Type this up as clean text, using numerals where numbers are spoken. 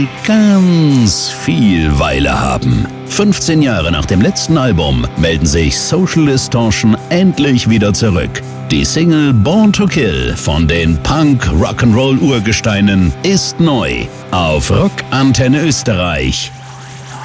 ganz viel Weile haben. 15 Jahre nach dem letzten Album melden sich Social Distortion endlich wieder zurück. Die Single Born to Kill von den Punk-Rock'n'Roll-Urgesteinen ist neu auf Rock Antenne Österreich.